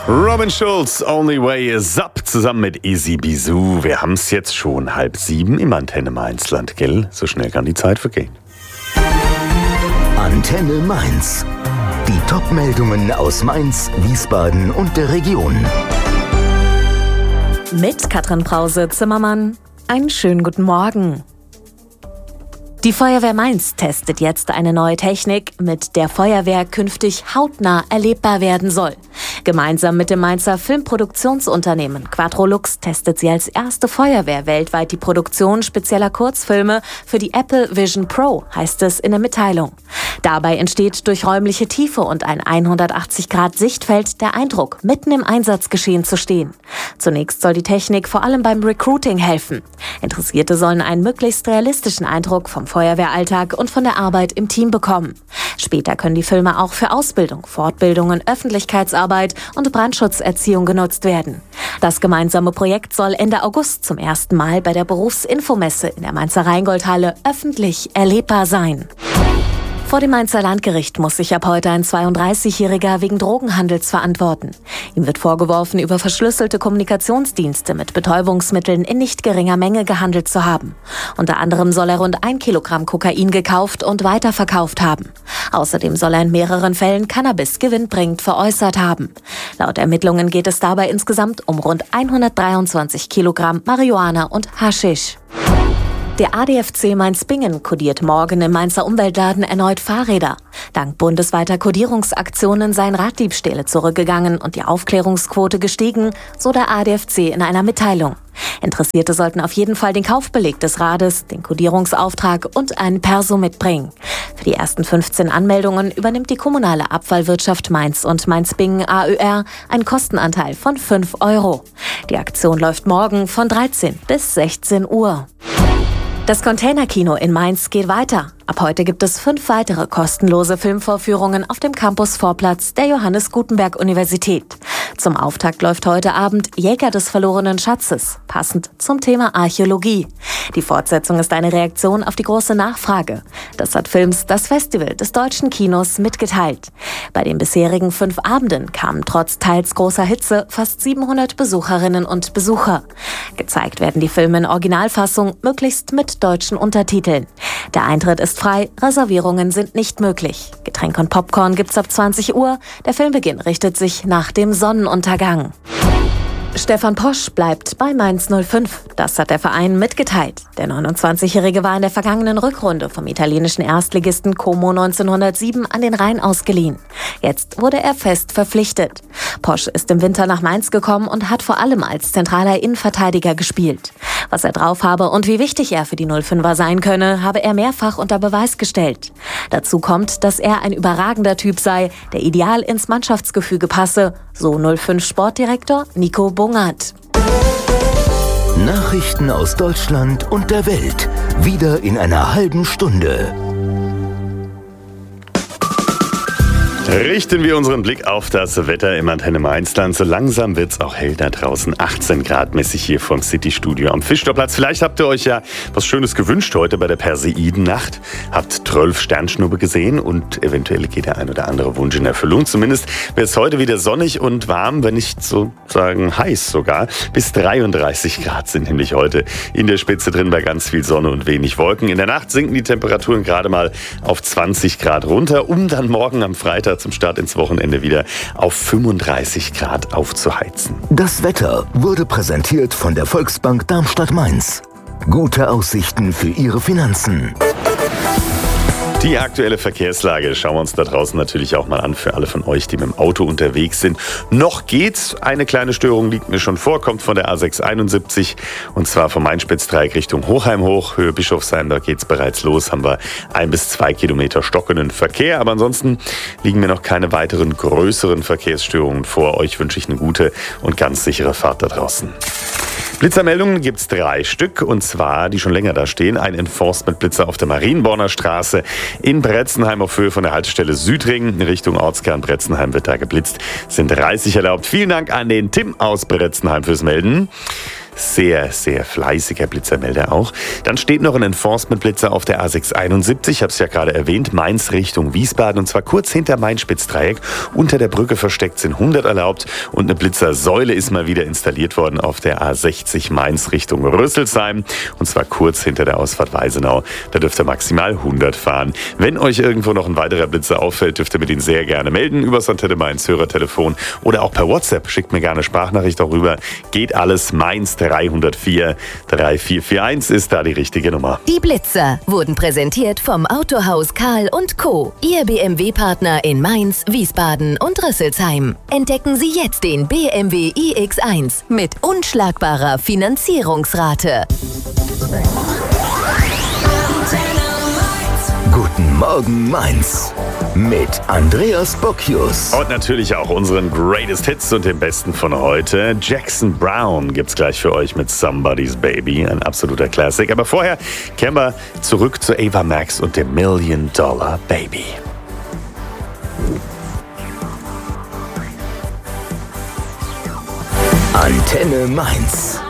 Robin Schulz, Only Way is Up, zusammen mit Easy Bisou. Wir haben es jetzt schon 6:30 im Antenne Mainzland, gell? So schnell kann die Zeit vergehen. Antenne Mainz. Die Top-Meldungen aus Mainz, Wiesbaden und der Region. Mit Katrin Brause-Zimmermann. Einen schönen guten Morgen. Die Feuerwehr Mainz testet jetzt eine neue Technik, mit der Feuerwehr künftig hautnah erlebbar werden soll. Gemeinsam mit dem Mainzer Filmproduktionsunternehmen Quadrolux testet sie als erste Feuerwehr weltweit die Produktion spezieller Kurzfilme für die Apple Vision Pro, heißt es in der Mitteilung. Dabei entsteht durch räumliche Tiefe und ein 180-Grad-Sichtfeld der Eindruck, mitten im Einsatzgeschehen zu stehen. Zunächst soll die Technik vor allem beim Recruiting helfen. Interessierte sollen einen möglichst realistischen Eindruck vom Feuerwehralltag und von der Arbeit im Team bekommen. Später können die Filme auch für Ausbildung, Fortbildungen, Öffentlichkeitsarbeit und Brandschutzerziehung genutzt werden. Das gemeinsame Projekt soll Ende August zum ersten Mal bei der Berufsinfomesse in der Mainzer Rheingoldhalle öffentlich erlebbar sein. Vor dem Mainzer Landgericht muss sich ab heute ein 32-Jähriger wegen Drogenhandels verantworten. Ihm wird vorgeworfen, über verschlüsselte Kommunikationsdienste mit Betäubungsmitteln in nicht geringer Menge gehandelt zu haben. Unter anderem soll er rund 1 Kilogramm Kokain gekauft und weiterverkauft haben. Außerdem soll er in mehreren Fällen Cannabis gewinnbringend veräußert haben. Laut Ermittlungen geht es dabei insgesamt um rund 123 Kilogramm Marihuana und Haschisch. Der ADFC Mainz-Bingen kodiert morgen im Mainzer Umweltladen erneut Fahrräder. Dank bundesweiter Kodierungsaktionen seien Raddiebstähle zurückgegangen und die Aufklärungsquote gestiegen, so der ADFC in einer Mitteilung. Interessierte sollten auf jeden Fall den Kaufbeleg des Rades, den Kodierungsauftrag und einen Perso mitbringen. Für die ersten 15 Anmeldungen übernimmt die kommunale Abfallwirtschaft Mainz und Mainz-Bingen AÖR einen Kostenanteil von 5 €. Die Aktion läuft morgen von 13 bis 16 Uhr. Das Containerkino in Mainz geht weiter. Ab heute gibt es 5 weitere kostenlose Filmvorführungen auf dem Campusvorplatz der Johannes Gutenberg Universität. Zum Auftakt läuft heute Abend Jäger des verlorenen Schatzes, passend zum Thema Archäologie. Die Fortsetzung ist eine Reaktion auf die große Nachfrage. Das hat Films das Festival des deutschen Kinos mitgeteilt. Bei den bisherigen 5 Abenden kamen trotz teils großer Hitze fast 700 Besucherinnen und Besucher. Gezeigt werden die Filme in Originalfassung, möglichst mit deutschen Untertiteln. Der Eintritt ist frei, Reservierungen sind nicht möglich. Getränk und Popcorn gibt's ab 20 Uhr. Der Filmbeginn richtet sich nach dem Sonnenuntergang. Stefan Posch bleibt bei Mainz 05. Das hat der Verein mitgeteilt. Der 29-Jährige war in der vergangenen Rückrunde vom italienischen Erstligisten Como 1907 an den Rhein ausgeliehen. Jetzt wurde er fest verpflichtet. Posch ist im Winter nach Mainz gekommen und hat vor allem als zentraler Innenverteidiger gespielt. Was er drauf habe und wie wichtig er für die 05er sein könne, habe er mehrfach unter Beweis gestellt. Dazu kommt, dass er ein überragender Typ sei, der ideal ins Mannschaftsgefüge passe, so 05 Sportdirektor Nico Bungert. Nachrichten aus Deutschland und der Welt. Wieder in einer halben Stunde. Richten wir unseren Blick auf das Wetter im Antenne Mainzland. So langsam wird's auch hell da draußen. 18 Grad mäßig hier vom City-Studio am Fischtorplatz. Vielleicht habt ihr euch ja was Schönes gewünscht heute bei der Perseidennacht. Habt 12 Sternschnuppe gesehen und eventuell geht der ein oder andere Wunsch in Erfüllung. Zumindest wird es heute wieder sonnig und warm, wenn nicht sozusagen heiß sogar. Bis 33 Grad sind nämlich heute in der Spitze drin bei ganz viel Sonne und wenig Wolken. In der Nacht sinken die Temperaturen gerade mal auf 20 Grad runter, um dann morgen am Freitag zum Start ins Wochenende wieder auf 35 Grad aufzuheizen. Das Wetter wurde präsentiert von der Volksbank Darmstadt-Mainz. Gute Aussichten für Ihre Finanzen. Die aktuelle Verkehrslage schauen wir uns da draußen natürlich auch mal an für alle von euch, die mit dem Auto unterwegs sind. Noch geht's. Eine kleine Störung liegt mir schon vor, kommt von der A671 und zwar vom Main-Spitz-Dreieck Richtung Hochheim hoch, Höhe Bischofsheim, da geht's bereits los, haben wir 1 bis 2 Kilometer stockenden Verkehr. Aber ansonsten liegen mir noch keine weiteren größeren Verkehrsstörungen vor. Euch wünsche ich eine gute und ganz sichere Fahrt da draußen. Blitzermeldungen gibt es 3 Stück, und zwar, die schon länger da stehen. Ein Enforcement-Blitzer auf der Marienborner Straße in Bretzenheim auf Höhe von der Haltestelle Südring. In Richtung Ortskern Bretzenheim wird da geblitzt. Sind 30 erlaubt. Vielen Dank an den Tim aus Bretzenheim fürs Melden. Sehr, sehr fleißiger Blitzermelder auch. Dann steht noch ein Enforcement-Blitzer auf der A671, ich habe es ja gerade erwähnt, Mainz Richtung Wiesbaden, und zwar kurz hinter Main-Spitz-Dreieck. Unter der Brücke versteckt sind 100 erlaubt und eine Blitzersäule ist mal wieder installiert worden auf der A60 Mainz Richtung Rüsselsheim, und zwar kurz hinter der Ausfahrt Weisenau. Da dürft ihr maximal 100 fahren. Wenn euch irgendwo noch ein weiterer Blitzer auffällt, dürft ihr mit ihn sehr gerne melden über das Antenne Mainz Hörertelefon oder auch per WhatsApp. Schickt mir gerne Sprachnachricht darüber. Geht alles. Mainz 304 3441 ist da die richtige Nummer. Die Blitzer wurden präsentiert vom Autohaus Karl & Co. Ihr BMW-Partner in Mainz, Wiesbaden und Rüsselsheim. Entdecken Sie jetzt den BMW iX1 mit unschlagbarer Finanzierungsrate. Guten Morgen Mainz mit Andreas Bocchius. Und natürlich auch unseren Greatest Hits und den besten von heute. Jackson Brown gibt's gleich für euch mit Somebody's Baby, ein absoluter Classic. Aber vorher kehren wir zurück zu Ava Max und dem $1 Million Baby. Antenne Mainz.